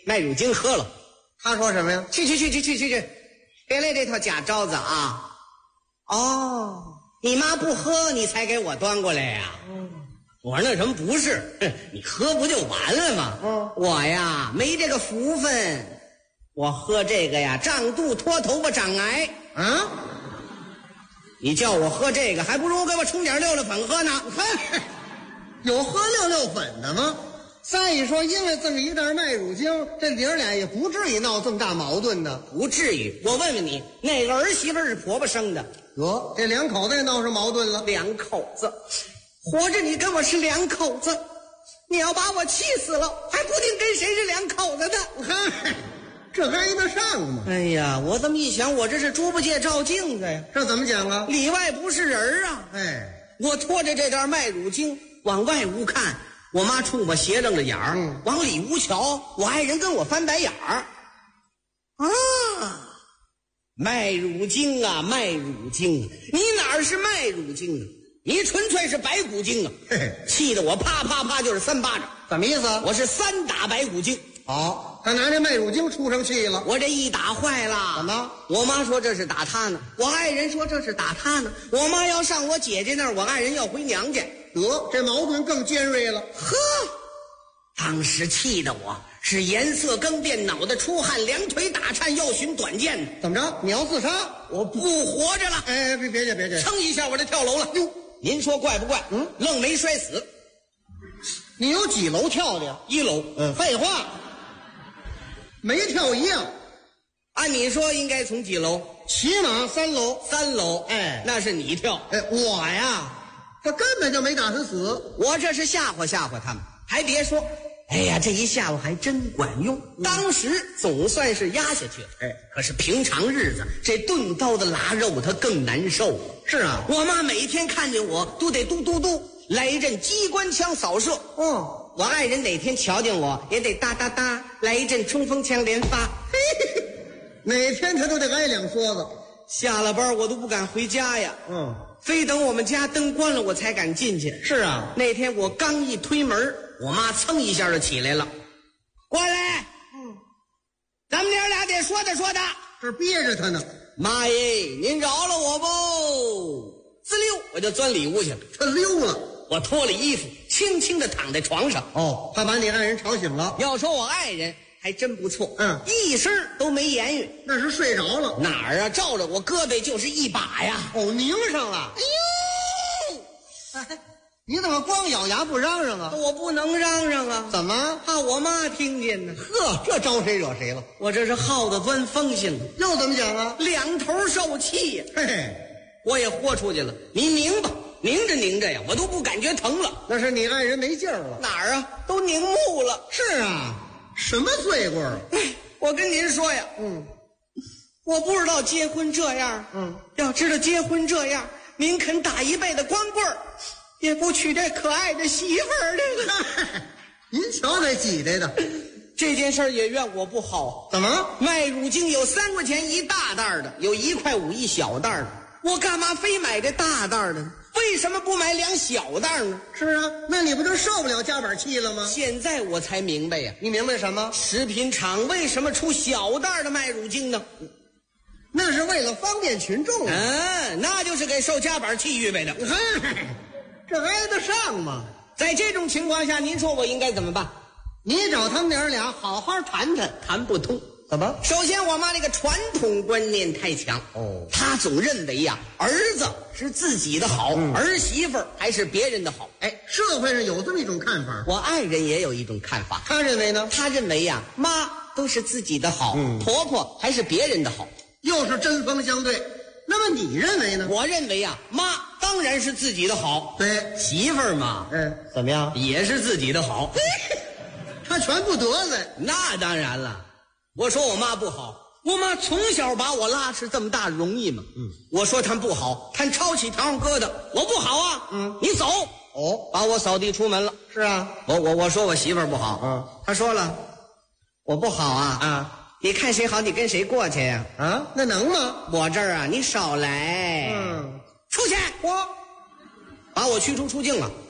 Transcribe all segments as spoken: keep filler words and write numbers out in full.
麦乳精喝了。 他说什么呀？ 去去去去去去去，别来这套假招子啊！哦，你妈不喝，你才给我端过来呀、啊？嗯，我说那什么不是，你喝不就完了吗？嗯，我呀没这个福分，我喝这个呀胀肚脱头发长癌啊！ 你叫我喝这个，还不如给我冲点六六粉喝呢。 有喝六六粉的吗？再一说，因为这么一袋麦乳精，这爷俩也不至于闹这么大矛盾的， 不至于。我问问你，哪个儿媳妇是婆婆生的？ 得，这两口子也闹上矛盾了。 两口子，活着你跟我是两口子，你要把我气死了，还不定跟谁是两口子呢。 嗨，这挨得上吗？ 哎呀，我这么一想，我这是猪八戒照镜子呀。 这怎么讲啊？ 里外不是人啊！ 哎， 我拖着这袋麦乳精往外屋看。我妈冲我斜楞着眼儿、嗯，往里屋瞧，我爱人跟我翻白眼儿。啊，麦乳精啊，麦乳精啊，你哪儿是麦乳精啊？你纯粹是白骨精啊！气得我啪啪啪就是三巴掌。 怎么意思？ 我是三打白骨精。 好，他拿这麦乳精出上气了。 我这一打坏了。 怎么？ 我妈说这是打他呢，我爱人说这是打他呢。我妈要上我姐姐那儿，我爱人要回娘家。 得，这矛盾更尖锐了。 呵，当时气得我是颜色更变，脑袋出汗，两腿打颤，要寻短剑。 怎么着？你要自杀？ 我不活着了！ 哎，别别介，别介！ 噌一下我就跳楼了。哟，您说怪不怪？嗯，愣没摔死。 你有几楼跳的呀？ 一楼。 嗯，废话，没跳一样。 按你说应该从几楼？ 起码三楼。 三楼。 哎， 那是你跳。 哎，我呀。他根本就没打算死， 我这是吓唬吓唬他们。还别说，哎呀，这一吓唬还真管用。嗯、当时总算是压下去了。哎，可是平常日子这钝刀子拉肉，它更难受了。 是啊， 我妈每天看见我都得嘟嘟嘟来一阵机关枪扫射。 哦， 我爱人哪天瞧见我也得哒哒哒来一阵冲锋枪连发。 嘿嘿嘿，哪天他都得挨两梭子。 下了班我都不敢回家呀。 嗯。 非等我们家灯关了，我才敢进去。 是啊， 那天我刚一推门，我妈噌一下就起来了，过来。嗯，咱们娘俩得说道说道。 这憋着他呢。 妈耶，您饶了我不？滋溜，我就钻里屋去了。 他溜了， 我脱了衣服，轻轻地躺在床上。 哦，他把你爱人吵醒了。 要说我爱人还真不错， 嗯， 一声都没言语。 那是睡着了。 哪儿啊？照着我胳膊就是一把呀！ 哦，拧上了。 哎呦， 哎，你怎么光咬牙不嚷嚷啊？ 我不能嚷嚷啊！ 怎么？ 怕我妈听见呢。 呵，这招谁惹谁了？ 我这是耗子钻风信了。 又怎么讲啊？ 两头受气呀！ 嘿嘿， 我也豁出去了。你拧吧，拧着拧着呀，我都不感觉疼了。 那是你爱人没劲儿了。 哪儿啊？都拧木了。 是啊。什么罪过？ 哎，我跟您说呀，嗯，我不知道结婚这样，嗯，要知道结婚这样，您肯打一辈子光棍儿，也不娶这可爱的媳妇儿这个。 您瞧这挤兑的， 这件事儿也怨我不好。 怎么？ 卖乳精有三块钱一大袋的，有一块五一小袋的，我干嘛非买这大袋的呢？为什么不买两小袋呢？ 是啊，那你不就受不了夹板气了吗？ 现在我才明白呀。 你明白什么？ 食品厂为什么出小袋的麦乳精呢？ 那是为了方便群众。 嗯，那就是给受夹板气预备的。 这挨得上吗？ 在这种情况下，您说我应该怎么办？ 你找他们娘俩好好谈谈。 谈不通。 怎么？ 首先，我妈那个传统观念太强哦，她总认为呀，儿子是自己的好，嗯、儿媳妇还是别人的好。 哎，社会上有这么一种看法， 我爱人也有一种看法。 他认为呢？ 他认为呀，妈都是自己的好，嗯、婆婆还是别人的好， 又是针锋相对。那么你认为呢？ 我认为呀，妈当然是自己的好， 对， 媳妇儿嘛， 嗯，怎么样？ 也是自己的好， 他全不得罪。 那当然了。我说我妈不好，我妈从小把我拉扯这么大容易吗？嗯，我说她不好，她抄起糖疙瘩，我不好啊。嗯，你走。哦，把我扫地出门了。 是啊， 我我我说我媳妇儿不好。 嗯， 她说了，我不好啊啊！你看谁好，你跟谁过去呀？ 啊，那能吗？ 我这儿啊，你少来。 嗯， 出去， 我把我驱逐出境了。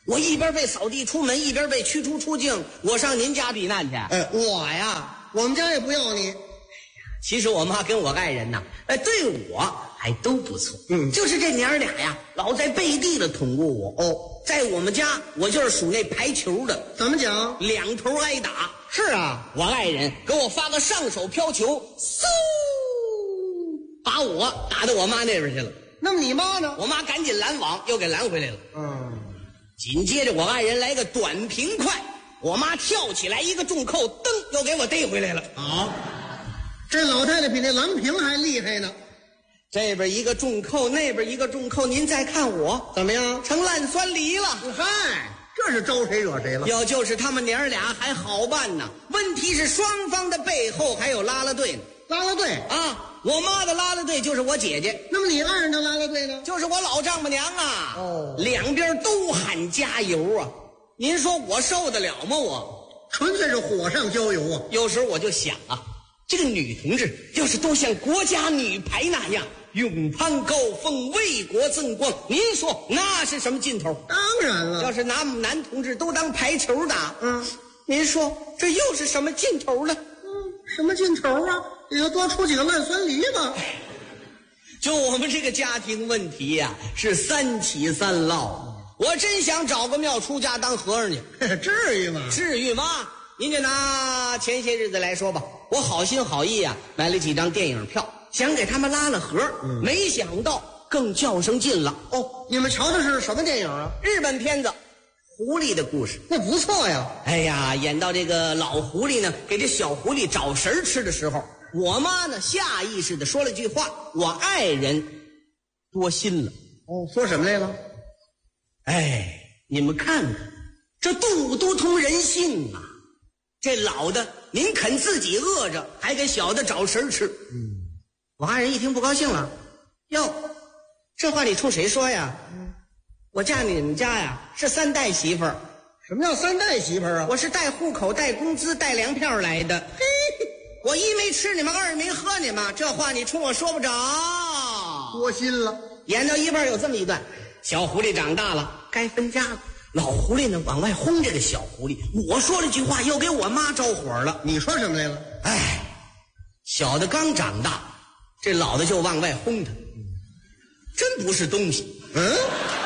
我一边被扫地出门，一边被驱逐出境，我上您家避难去。 哎，我呀，我们家也不要你。 其实我妈跟我爱人呐，哎，对我还都不错。 嗯， 就是这娘儿俩呀，老在背地里捅过我。哦，在我们家，我就是属那排球的。 怎么讲？ 两头挨打。 是啊， 我爱人给我发个上手飘球，嗖，把我打到我妈那边去了。 那么你妈呢？ 我妈赶紧拦网，又给拦回来了。 嗯， 紧接着我爱人来个短平快，我妈跳起来一个重扣，噔，又给我逮回来了。 好，这老太太比那郎平还厉害呢。 这边一个重扣，那边一个重扣，您再看我怎么样？ 成烂酸梨了。 嗨，这是招谁惹谁了？ 要就是他们娘儿俩还好办呢，问题是双方的背后还有拉拉队呢。 拉拉队啊，我妈的拉拉队就是我姐姐， 那么你爱人的拉拉队呢？ 就是我老丈母娘啊。 哦， 两边都喊加油啊！您说我受得了吗？我纯粹是火上浇油啊！ 有时候我就想啊，这个女同志要是都像国家女排那样勇攀高峰，为国增光，您说那是什么劲头？ 当然了， 要是拿我们男同志都当排球打， 嗯， 您说这又是什么劲头呢？ 嗯，什么劲头啊？也就多出几个烂酸梨吧。 就我们这个家庭问题呀、啊，是三起三落。我真想找个庙出家当和尚去， 至于吗？ 至于吗？您就拿前些日子来说吧，我好心好意啊，买了几张电影票，想给他们拉了盒，嗯、没想到更较上劲了。 哦，你们瞧的是什么电影啊？ 日本片子《狐狸的故事》， 那不错呀。 哎呀，演到这个老狐狸呢，给这小狐狸找食吃的时候，我妈呢下意识的说了句话，我爱人多心了。 哦，说什么来了？ 哎，你们看看，这动物都通人性啊！这老的您肯自己饿着，还给小的找食吃。嗯，我爱人一听不高兴了，哟，这话你冲谁说呀？嗯，我嫁你们家呀是三代媳妇儿。 什么叫三代媳妇儿啊？ 我是带户口、带工资、带粮票来的。嘿，我一没吃你们，二没喝你们，这话你冲我说不着。 多心了。 演到一半有这么一段，小狐狸长大了，该分家了。老狐狸呢往外轰这个小狐狸，我说了句话又给我妈着火了。 你说什么来了？ 哎，小的刚长大，这老的就往外轰他，真不是东西。 嗯，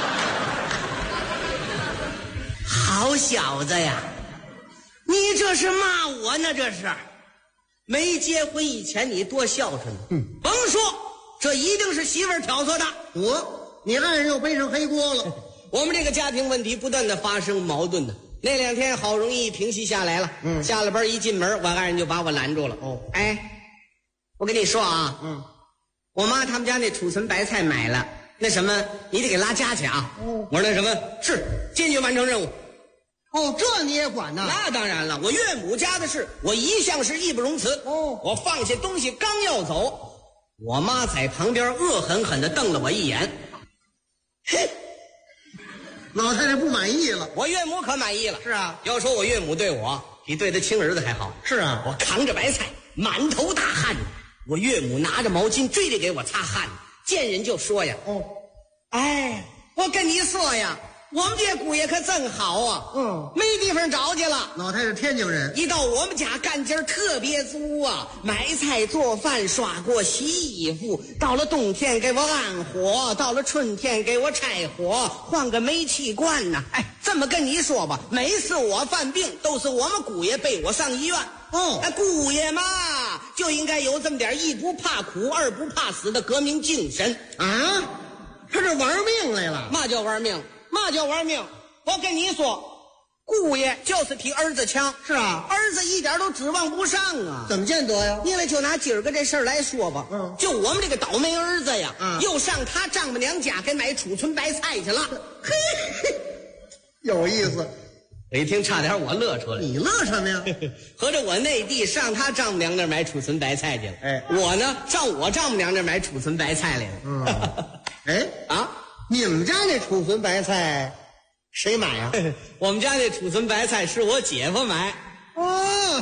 好小子呀，你这是骂我呢？这是没结婚以前你多孝顺呢。嗯，甭说，这一定是媳妇儿挑唆的。 我，你爱人又背上黑锅了。 我们这个家庭问题不断的发生矛盾呢。那两天好容易平息下来了，嗯，下了班一进门，我爱人就把我拦住了。哦，哎，我跟你说啊，嗯，我妈他们家那储存白菜买了，那什么，你得给拉家去啊。哦，我说那什么是坚决完成任务。 哦，这你也管呢？ 那当然了，我岳母家的事，我一向是义不容辞。哦，我放下东西刚要走，我妈在旁边恶狠狠地瞪了我一眼。嘿。 老太太不满意了， 我岳母可满意了。 是啊， 要说我岳母对我比对他亲儿子还好。 是啊， 我扛着白菜，满头大汗，我岳母拿着毛巾追着给我擦汗，见人就说呀：“哦，哎，我跟你说呀，我们这姑爷可真好啊，嗯，没地方找去了。” 老太太天津人， 一到我们家干劲儿特别足啊，买菜做饭、刷锅、洗衣服。到了冬天给我安火，到了春天给我拆火，换个煤气罐呢。哎，这么跟你说吧，每次我犯病，都是我们姑爷背我上医院。哦，哎，姑爷嘛，就应该有这么点一不怕苦，二不怕死的革命精神啊！他这玩命来了？ 嘛叫玩命？嘛叫玩命？我跟你说，姑爷就是比儿子强。 是啊， 儿子一点都指望不上啊。 怎么见得呀？ 因为就拿今儿个这事儿来说吧，嗯，就我们这个倒霉儿子呀，嗯，又上他丈母娘家给买储存白菜去了。嘿， 有意思。 我一听差点我乐出来。 你乐什么呀？ 合着我内地上他丈母娘那儿买储存白菜去了。哎，我呢上我丈母娘那儿买储存白菜来了。嗯， 哎啊。你们家那储存白菜谁买呀、啊？ 我们家那储存白菜是我姐夫买。 哦，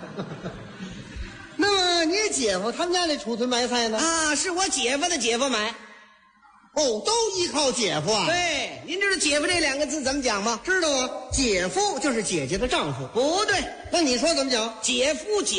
那么你姐夫他们家那储存白菜呢？ 啊，是我姐夫的姐夫买。 哦，都依靠姐夫啊。 对， 您知道姐夫这两个字怎么讲吗？ 知道啊，姐夫就是姐姐的丈夫。 不对， 那你说怎么讲？ 姐夫姐